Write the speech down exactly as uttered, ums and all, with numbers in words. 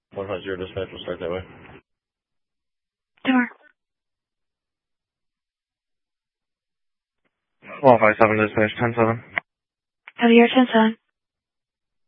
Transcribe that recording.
one five zero dispatch will start that way. Door. one five seven dispatch, ten seven. Have your ten seven.